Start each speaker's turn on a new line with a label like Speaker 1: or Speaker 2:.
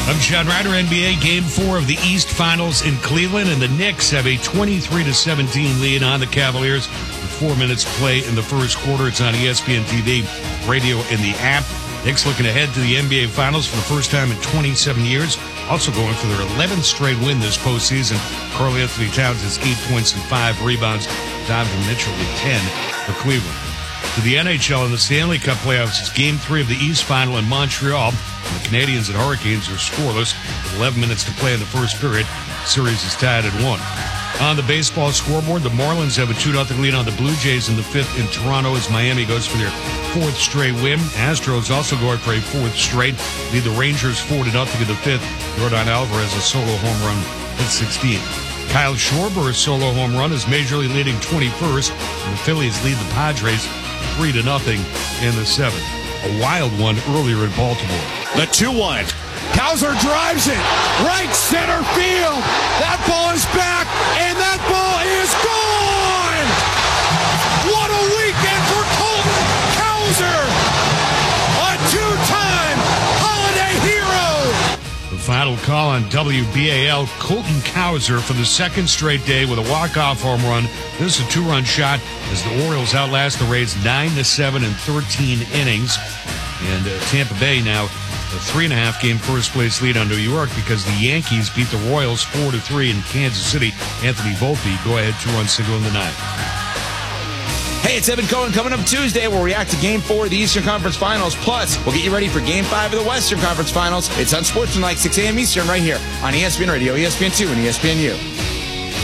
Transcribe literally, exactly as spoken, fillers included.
Speaker 1: I'm John Ryder. N B A Game four of the East Finals in Cleveland, and the Knicks have a twenty-three to seventeen lead on the Cavaliers with four minutes to play in the first quarter. It's on E S P N T V, radio, and the app. Knicks looking ahead to the N B A Finals for the first time in twenty-seven years. Also going for their eleventh straight win this postseason. Karl-Anthony Towns has eight points and five rebounds. Donovan Mitchell with ten for Cleveland. To the N H L in the Stanley Cup playoffs, it's Game three of the East Final in Montreal. The Canadiens and Hurricanes are scoreless with eleven minutes to play in the first period. The series is tied at one. On the baseball scoreboard, the Marlins have a two nothing lead on the Blue Jays in the fifth in Toronto as Miami goes for their fourth straight win. Astros also going for a fourth straight. Lead the Rangers four to nothing in the fifth. Yordan Alvarez a solo home run at sixteen. Kyle Schwarber's solo home run is Major League leading twenty-first. And the Phillies lead the Padres three to nothing in the seventh. A wild one earlier in Baltimore.
Speaker 2: The two one. Cowser drives it. Right center field. That ball is back, and that ball is gone. What a weekend for Colton Cowser. A two-time holiday hero.
Speaker 1: The final call on W B A L, Colton Cowser for the second straight day with a walk-off home run. This is a two-run shot as the Orioles outlast the Rays nine to seven in thirteen innings. And uh, Tampa Bay now a three-and-a-half game first-place lead on New York because the Yankees beat the Royals four to three in Kansas City. Anthony Volpe, go-ahead two-run single in the ninth.
Speaker 3: Hey, it's Evan Cohen. Coming up Tuesday, we'll react to Game four of the Eastern Conference Finals. Plus, we'll get you ready for Game five of the Western Conference Finals. It's on Sportsmanlike, six a.m. Eastern, right here on E S P N Radio, E S P N two, and E S P N U.